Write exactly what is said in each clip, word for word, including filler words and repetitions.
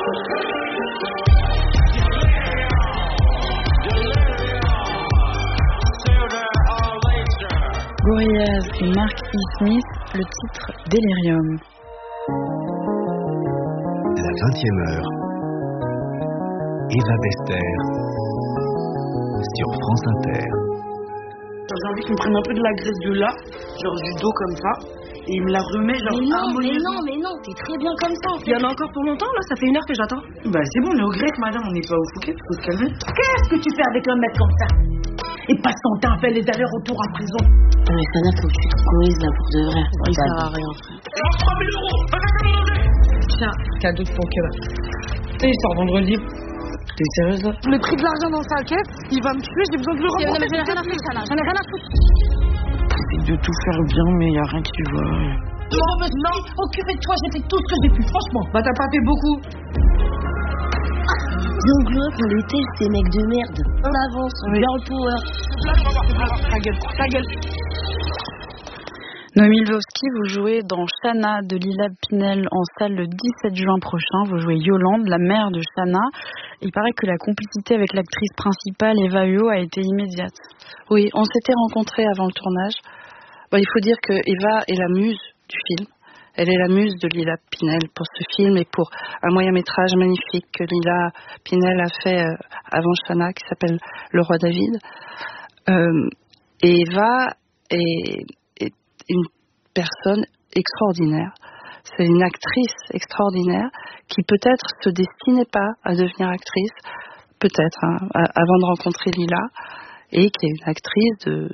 Gorillaz et Mark E. Smith, le titre Delirium. La vingtième heure. Eva Bester sur France Inter. J'ai envie qu'il me prenne un peu de la graisse de là, genre du dos comme ça, et il me la remet genre mais non, harmonieusement. mais non, mais non, t'es très bien comme ça en fait. Il y en a encore pour longtemps là, ça fait une heure que j'attends. Bah c'est bon, on est au grec madame, on n'est pas au Fouquet, faut se calmer. Qu'est-ce que tu fais avec un mec comme ça? Et passe ton temps à faire les allers-retours à prison. Non mais Sana, faut que tu te corriges là pour de vrai. Il sert à rien, frère. trois mille euros. Tiens, cadeau de pour Keba. Tu sais, il sort vendredi. T'es sérieuse là? Le prix de l'argent dans sa caisse, il va me tuer, j'ai besoin de le Non rembourser. mais j'en ai rien à foutre, Sana, j'en ai rien à foutre. J'essaie de tout faire bien, mais y a rien qui va. Non, mais non, occupez-toi, j'ai fait tout ce que j'ai pu, franchement. Bah t'as pas fait beaucoup. Donc là, pour l'été, ces mecs de merde. On avance, on girl power. Ta gueule, ta gueule. Noémie Lvovsky, vous jouez dans Shanna de Lila Pinel en salle le dix-sept juin prochain. Vous jouez Yolande, la mère de Shanna. Il paraît que la complicité avec l'actrice principale, Eva Huot, a été immédiate. Oui, on s'était rencontrés avant le tournage. Bon, il faut dire que Eva est la muse du film. Elle est la muse de Lila Pinel pour ce film et pour un moyen-métrage magnifique que Lila Pinel a fait euh, avant Shanna, qui s'appelle Le Roi David. Euh, et Eva est, est une personne extraordinaire. C'est une actrice extraordinaire qui peut-être se destinait pas à devenir actrice, peut-être, hein, avant de rencontrer Lila, et qui est une actrice de...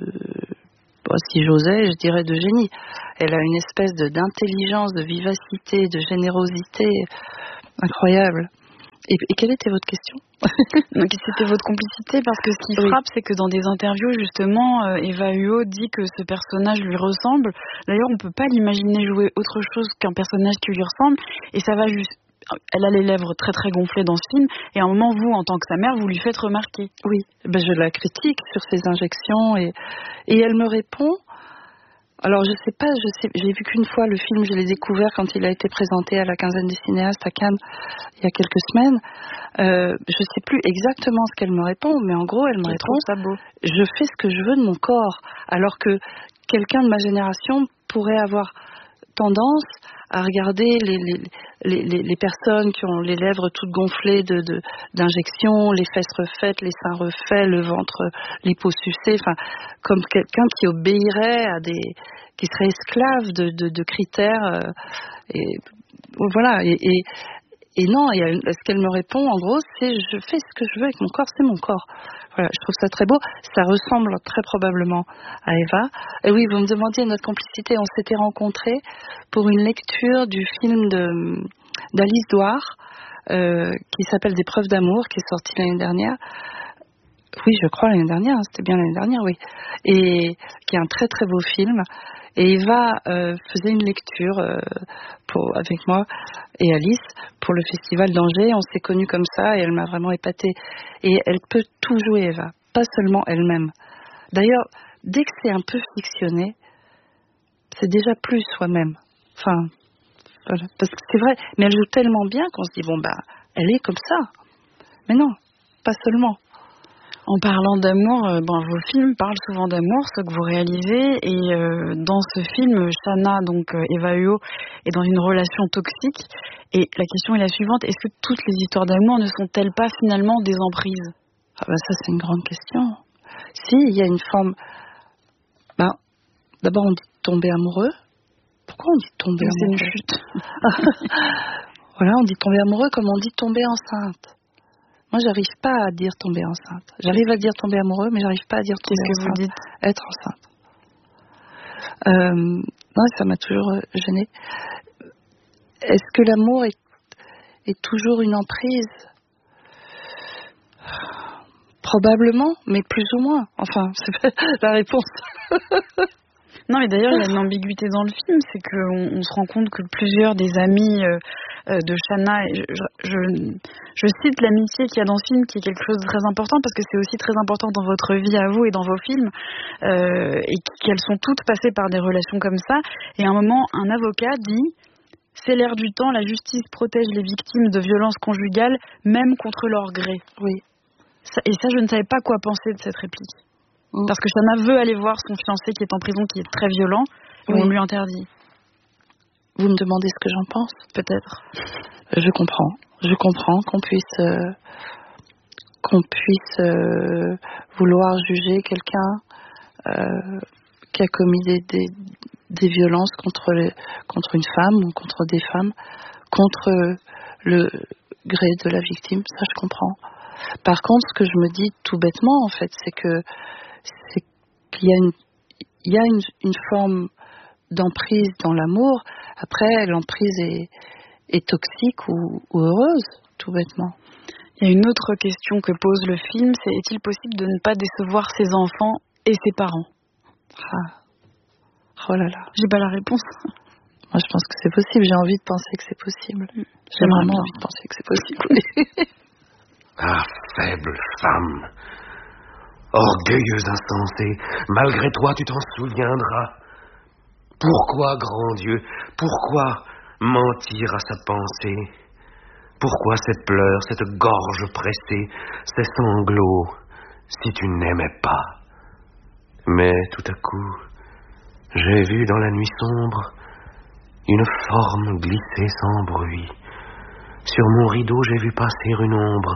Bon, si j'osais, je dirais de génie. Elle a une espèce de, d'intelligence, de vivacité, de générosité incroyable. Et, et quelle était votre question? Donc, c'était votre complicité, parce que ce qui oui. frappe, c'est que dans des interviews, justement, euh, Eva Huot dit que ce personnage lui ressemble. D'ailleurs, on ne peut pas l'imaginer jouer autre chose qu'un personnage qui lui ressemble. Et ça va juste... Elle a les lèvres très très gonflées dans ce film, et à un moment, vous, en tant que sa mère, vous lui faites remarquer. Oui, ben je la critique sur ses injections, et, et elle me répond... Alors, je sais pas, je sais, j'ai vu qu'une fois le film, je l'ai découvert quand il a été présenté à la quinzaine des cinéastes à Cannes, il y a quelques semaines. Euh, je sais plus exactement ce qu'elle me répond, mais en gros, elle me répond ça beau. Je fais ce que je veux de mon corps, alors que quelqu'un de ma génération pourrait avoir tendance à regarder les, les, les, les personnes qui ont les lèvres toutes gonflées de, de, d'injections, les fesses refaites, les seins refaits, le ventre liposucé, enfin, comme quelqu'un qui obéirait à des, qui serait esclave de, de, de critères, euh, et voilà, et, et, et non, et ce qu'elle me répond, en gros, c'est je fais ce que je veux avec mon corps, c'est mon corps. Voilà, je trouve ça très beau. Ça ressemble très probablement à Eva. Et oui, vous me demandiez notre complicité. On s'était rencontrés pour une lecture du film de, d'Alice Douard, euh, qui s'appelle Des preuves d'amour, qui est sorti l'année dernière. Oui, je crois l'année dernière, hein, c'était bien l'année dernière, oui. Et qui est un très très beau film. Et Eva euh, faisait une lecture euh, pour, avec moi et Alice pour le Festival d'Angers. On s'est connus comme ça et elle m'a vraiment épatée. Et elle peut tout jouer, Eva, pas seulement elle-même. D'ailleurs, dès que c'est un peu fictionné, c'est déjà plus soi-même. Enfin, voilà, parce que c'est vrai. Mais elle joue tellement bien qu'on se dit, bon, bah, elle est comme ça. Mais non, pas seulement. En parlant d'amour, euh, bon, vos films parlent souvent d'amour, ce que vous réalisez, et euh, dans ce film, Shanna, donc euh, Eva Huot, est dans une relation toxique. Et la question est la suivante, est-ce que toutes les histoires d'amour ne sont-elles pas finalement des emprises? Ah ben ça, c'est une grande question. Si, il y a une forme... Ben, d'abord, on dit tomber amoureux. Pourquoi on dit tomber c'est amoureux? C'est une chute. Voilà, on dit tomber amoureux comme on dit tomber enceinte. Moi, j'arrive pas à dire tomber enceinte. J'arrive à dire tomber amoureux, mais j'arrive pas à dire tomber Qu'est-ce enceinte. Que vous dites? Être enceinte. Euh, non, ça m'a toujours gênée. Est-ce que l'amour est, est toujours une emprise? Probablement, mais plus ou moins. Enfin, c'est la réponse. Non, et d'ailleurs, il y a une ambiguïté dans le film, c'est qu'on on se rend compte que plusieurs des amis euh, euh, de Shanna, et je, je, je cite l'amitié qu'il y a dans ce film, qui est quelque chose de très important, parce que c'est aussi très important dans votre vie à vous et dans vos films, euh, et qu'elles sont toutes passées par des relations comme ça. Et à un moment, un avocat dit c'est l'air du temps, la justice protège les victimes de violences conjugales, même contre leur gré. Oui. Ça, et ça, je ne savais pas quoi penser de cette réplique. Mm. Parce que Chana veut aller voir son fiancé qui est en prison, qui est très violent, et oui. on lui interdit. Vous me demandez ce que j'en pense ? Peut-être. Je comprends. Je comprends qu'on puisse, euh, qu'on puisse euh, vouloir juger quelqu'un euh, qui a commis des, des, des violences contre, les, contre une femme ou contre des femmes, contre le gré de la victime. Ça, je comprends. Par contre, ce que je me dis tout bêtement, en fait, c'est que c'est qu'il y a une, il y a une, une forme d'emprise dans l'amour. Après, l'emprise est, est toxique ou, ou heureuse, tout bêtement. Il y a une autre question que pose le film, c'est est-il possible de ne pas décevoir ses enfants et ses parents ? Ah. Oh là là. J'ai pas la réponse. Moi, je pense que c'est possible. J'ai envie de penser que c'est possible. J'ai J'aimerais vraiment bien. envie de penser que c'est possible. Ah, faible femme, orgueilleuse insensée, malgré toi tu t'en souviendras. Pourquoi, grand Dieu, pourquoi mentir à sa pensée ? Pourquoi ces pleurs, cette gorge pressée, ces sanglots, si tu n'aimais pas ? Mais tout à coup, j'ai vu dans la nuit sombre une forme glisser sans bruit. Sur mon rideau, j'ai vu passer une ombre.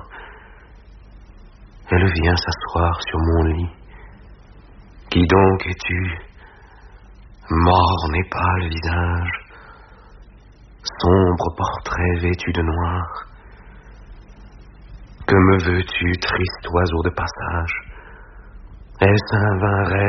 Elle vient s'asseoir sur mon lit. Qui donc es-tu ? Morne et pâle visage, sombre portrait vêtu de noir. Que me veux-tu, triste oiseau de passage ? Est-ce un vain rêve ?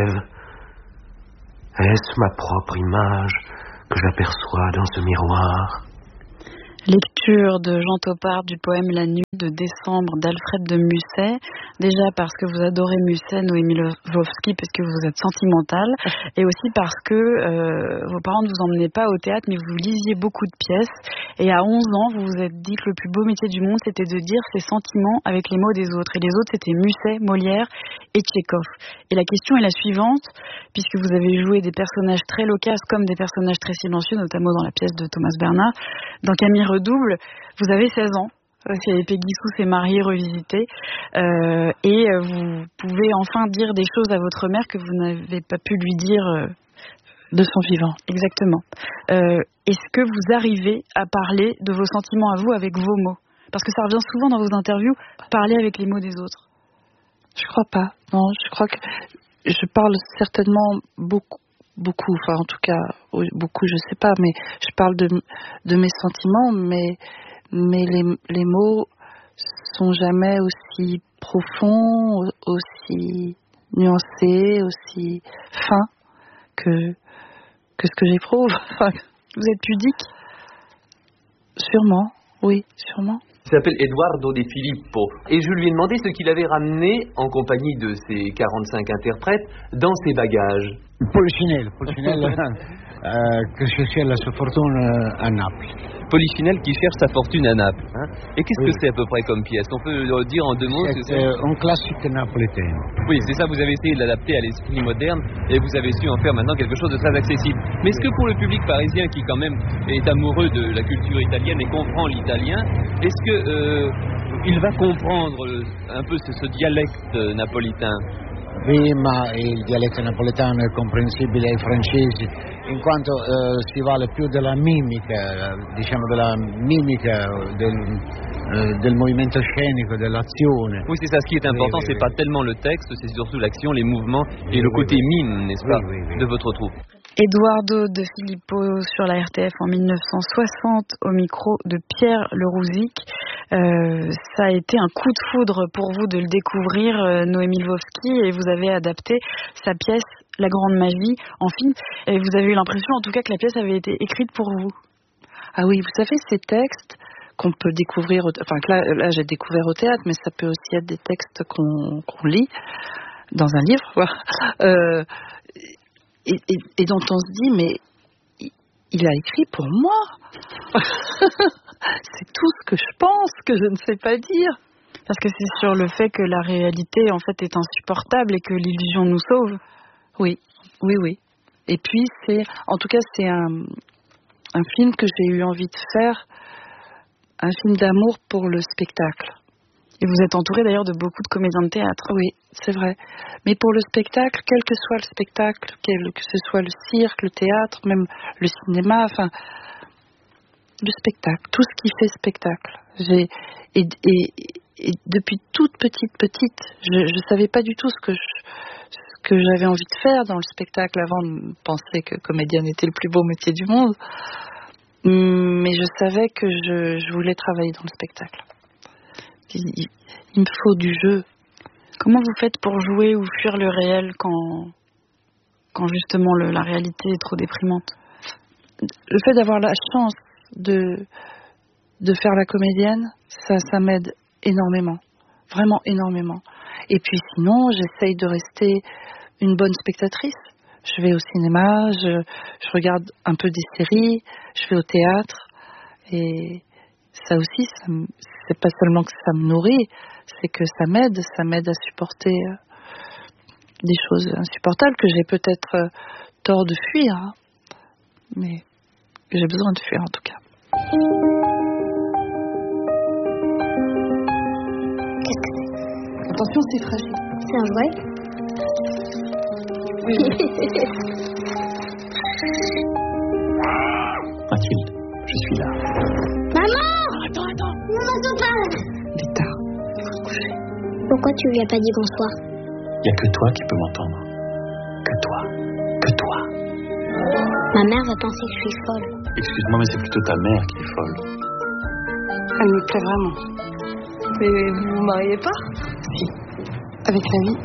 Est-ce ma propre image que j'aperçois dans ce miroir ? Lecture de Jean Topard du poème La Nuit de décembre d'Alfred de Musset. Déjà parce que vous adorez Musset, Noémie Lvovsky, parce que vous êtes sentimentale, et aussi parce que euh, vos parents ne vous emmenaient pas au théâtre, mais vous lisiez beaucoup de pièces. Et à onze ans, vous vous êtes dit que le plus beau métier du monde, c'était de dire ses sentiments avec les mots des autres. Et les autres, c'était Musset, Molière et Tchekhov. Et la question est la suivante, puisque vous avez joué des personnages très loquaces comme des personnages très silencieux, notamment dans la pièce de Thomas Bernard. Dans Camille Redouble, vous avez seize ans. C'est Peggy Sue s'est mariée, revisitée, euh, et vous pouvez enfin dire des choses à votre mère que vous n'avez pas pu lui dire euh, de son vivant. Exactement. Euh, est-ce que vous arrivez à parler de vos sentiments à vous avec vos mots ? Parce que ça revient souvent dans vos interviews, parler avec les mots des autres. Je crois pas. Non, je crois que je parle certainement beaucoup. Beaucoup, enfin en tout cas beaucoup, je sais pas, mais je parle de, de mes sentiments, mais, mais les, les mots sont jamais aussi profonds, aussi nuancés, aussi fins que, que ce que j'éprouve. Vous êtes pudique ? Sûrement, oui, sûrement. Il s'appelle Eduardo De Filippo et je lui ai demandé ce qu'il avait ramené en compagnie de ses quarante-cinq interprètes dans ses bagages. Polichinelle, Polichinelle euh, que cherche sa fortune à Naples. Polichinelle qui cherche sa fortune à Naples. Hein. Et qu'est-ce oui. que c'est à peu près comme pièce ? On peut dire en deux mots. C'est, c'est un classique napolitain. Oui, c'est ça, vous avez essayé de l'adapter à l'esprit moderne et vous avez su en faire maintenant quelque chose de très accessible. Mais est-ce que pour le public parisien qui quand même est amoureux de la culture italienne et comprend l'italien, est-ce que euh, il va comprendre un peu ce, ce dialecte napolitain ? Oui, ma il dialetto napoletano è comprensibile ai francesi in quanto eh, si vale più della mimica, diciamo della mimica del, eh, del movimento scenico, dell'azione. Oui, c'est ça, ce qui est important, oui, oui, c'est oui. pas tellement le texte, c'est surtout l'action, les mouvements et oui, le côté oui, mime, n'est-ce pas, oui, oui, oui. de votre troupe. Eduardo De Filippo sur la R T F en mille neuf cent soixante au micro de Pierre Lerouzic. Euh, ça a été un coup de foudre pour vous de le découvrir, euh, Noémie Lvovsky, et vous avez adapté sa pièce La Grande Magie en film. Et vous avez eu l'impression, en tout cas, que la pièce avait été écrite pour vous. Ah oui, vous savez, ces textes qu'on peut découvrir, au, enfin que là, là j'ai découvert au théâtre, mais ça peut aussi être des textes qu'on, qu'on lit dans un livre, voilà. Euh, et, et, et dont on se dit, mais il, il a écrit pour moi. C'est tout ce que je pense, que je ne sais pas dire. Parce que c'est sur le fait que la réalité, en fait, est insupportable et que l'illusion nous sauve. Oui, oui, oui. Et puis, c'est, en tout cas, c'est un, un film que j'ai eu envie de faire, un film d'amour pour le spectacle. Et vous êtes entouré d'ailleurs de beaucoup de comédiens de théâtre. Oui, c'est vrai. Mais pour le spectacle, quel que soit le spectacle, quel que ce soit le cirque, le théâtre, même le cinéma, enfin, le spectacle, tout ce qui fait spectacle. J'ai, et, et, et depuis toute petite, petite, je ne savais pas du tout ce que, je, ce que j'avais envie de faire dans le spectacle avant de penser que comédienne était le plus beau métier du monde. Mais je savais que je, je voulais travailler dans le spectacle. Il, il, il me faut du jeu. Comment vous faites pour jouer ou fuir le réel quand, quand justement le, la réalité est trop déprimante? Le fait d'avoir la chance de, de faire la comédienne, ça, ça m'aide énormément. Vraiment énormément. Et puis sinon, j'essaye de rester une bonne spectatrice. Je vais au cinéma, je, je regarde un peu des séries, je vais au théâtre. Et ça aussi, ça me, c'est pas seulement que ça me nourrit, c'est que ça m'aide, ça m'aide à supporter euh, des choses insupportables que j'ai peut-être euh, tort de fuir, hein, mais que j'ai besoin de fuir en tout cas. Qu'est-ce que c'est? Attention, c'est fragile. C'est un jouet? Oui. Mathilde, je suis là. Maman! Attends, attends. Maman, t'en parle! Il est tard. Faut se coucher. Pourquoi tu lui as pas dit bonsoir? Il n'y a que toi qui peux m'entendre. Que toi. Que toi. Ma mère va penser que je suis folle. Excuse-moi, mais c'est plutôt ta mère qui est folle. Elle me plaît vraiment. Mais vous vous mariez pas? Si. Avec la vie.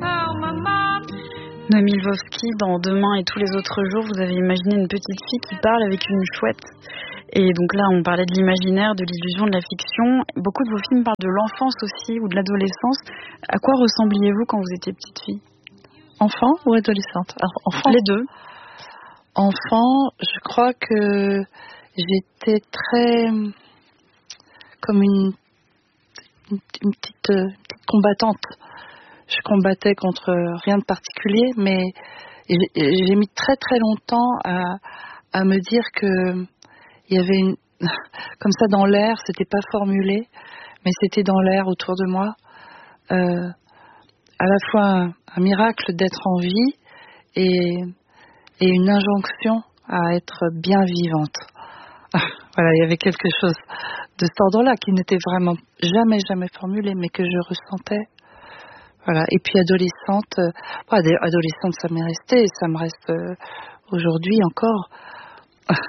Noémie Lvovsky, dans Demain et tous les autres jours, vous avez imaginé une petite fille qui parle avec une chouette. Et donc là, on parlait de l'imaginaire, de l'illusion, de la fiction. Beaucoup de vos films parlent de l'enfance aussi ou de l'adolescence. À quoi ressembliez-vous quand vous étiez petite fille? Enfant ou adolescente? Alors, enfant. Les deux. Enfant, je crois que j'étais très comme une, une, une, petite, une petite combattante. Je combattais contre rien de particulier, mais j'ai, j'ai mis très très longtemps à, à me dire que il y avait une, comme ça dans l'air, c'était pas formulé, mais c'était dans l'air autour de moi, euh, à la fois un, un miracle d'être en vie et, et une injonction à être bien vivante. Voilà, il y avait quelque chose de cet ordre-là qui n'était vraiment jamais jamais formulé, mais que je ressentais. Voilà. Et puis adolescente, euh, adolescente, ça m'est resté, ça me reste euh, aujourd'hui encore.